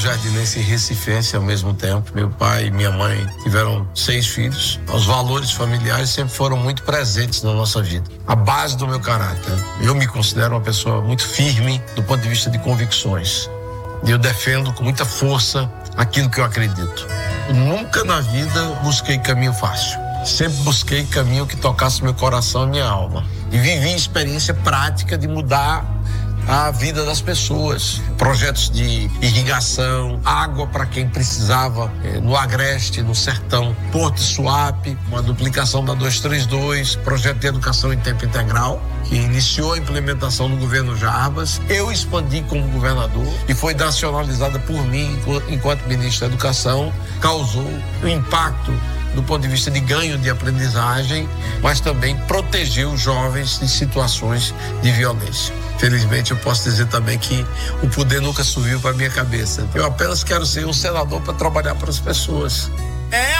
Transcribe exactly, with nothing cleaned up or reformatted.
jardinense e recifense ao mesmo tempo. Meu pai e minha mãe tiveram seis filhos. Os valores familiares sempre foram muito presentes na nossa vida. A base do meu caráter. Eu me considero uma pessoa muito firme do ponto de vista de convicções. E eu defendo com muita força aquilo que eu acredito. Eu nunca na vida busquei caminho fácil. Sempre busquei caminho que tocasse meu coração e minha alma. E vivi experiência prática de mudar a vida das pessoas. Projetos de irrigação, água para quem precisava eh, no Agreste, no Sertão, Porto Suape, uma duplicação da duzentos e trinta e dois, projeto de educação em tempo integral, que iniciou a implementação no governo Jarbas. Eu expandi como governador e foi nacionalizada por mim enquanto ministro da Educação. Causou um impacto do ponto de vista de ganho de aprendizagem, mas também protegeu os jovens de situações de violência. Felizmente eu posso dizer também que o poder nunca subiu para minha cabeça. Eu apenas quero ser um senador para trabalhar para as pessoas. É